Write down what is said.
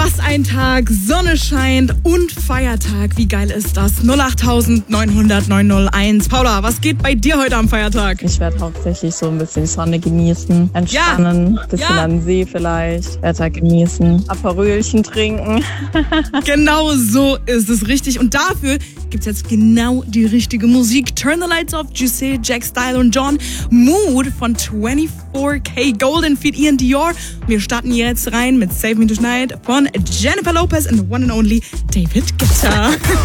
Was ein Tag, Sonne scheint und Feiertag. Wie geil ist das? 08900 901. Paula, was geht bei dir heute am Feiertag? Ich werde hauptsächlich so ein bisschen Sonne genießen, entspannen, bisschen an den See vielleicht, Wetter genießen, Aperölchen trinken. Genau so ist es richtig. Und dafür gibt's jetzt genau die richtige Musik. Turn the Lights Off, Juicy, Jack Style und John. Mood von 24K Golden feat. Ian Dior. Wir starten jetzt rein mit Save Me Tonight von Jennifer Lopez and the one and only David Guetta.